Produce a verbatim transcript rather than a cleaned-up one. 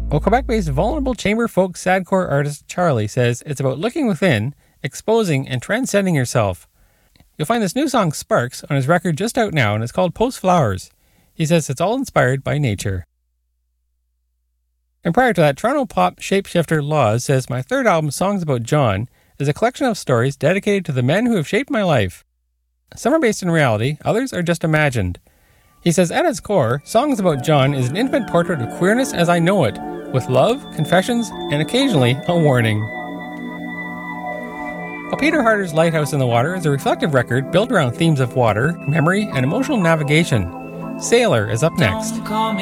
Well, Quebec-based vulnerable chamber folk sadcore artist Charlie says it's about looking within, exposing, and transcending yourself. You'll find this new song, Sparks, on his record just out now, and it's called Post Flowers. He says it's all inspired by nature. And prior to that, Toronto pop shapeshifter Laws says my third album, Songs About John, is a collection of stories dedicated to the men who have shaped my life. Some are based in reality, others are just imagined. He says at its core, Songs About John is an intimate portrait of queerness as I know it, with love, confessions, and occasionally a warning. Well, Peter Harder's Lighthouse in the Water is a reflective record built around themes of water, memory, and emotional navigation. Sailor is up next.